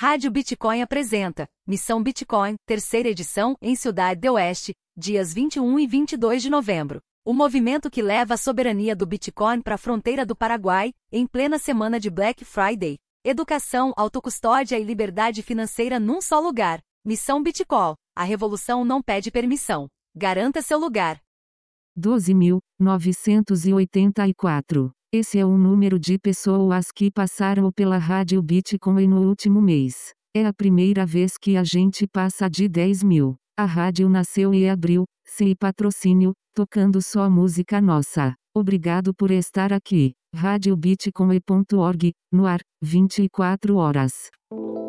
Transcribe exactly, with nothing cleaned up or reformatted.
Rádio Bitcoin apresenta Missão Bitcoin, terceira edição, em Ciudad del Oeste, dias vinte e um e vinte e dois de novembro. O movimento que leva a soberania do Bitcoin para a fronteira do Paraguai, em plena semana de Black Friday. Educação, autocustódia e liberdade financeira num só lugar. Missão Bitcoin. A revolução não pede permissão. Garanta seu lugar. doze mil, novecentos e oitenta e quatro. Esse é o número de pessoas que passaram pela Rádio Bitcoin no último mês. É a primeira vez que a gente passa de dez mil. A rádio nasceu em abril, sem patrocínio, tocando só música nossa. Obrigado por estar aqui. rádio bitcoin ponto org, no ar, vinte e quatro horas.